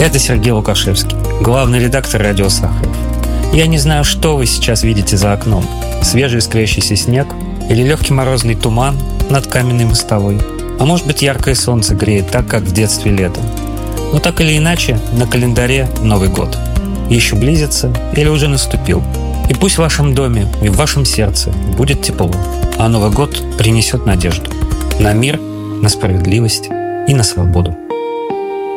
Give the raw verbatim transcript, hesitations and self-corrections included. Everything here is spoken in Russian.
Это Сергей Лукашевский, главный редактор радио Сахаров. Я не знаю, что вы сейчас видите за окном. Свежий искрящийся снег или легкий морозный туман над каменной мостовой. А может быть, яркое солнце греет так, как в детстве летом. Но так или иначе, на календаре Новый год. Еще близится или уже наступил. И пусть в вашем доме и в вашем сердце будет тепло. А Новый год принесет надежду. На мир, на справедливость и на свободу.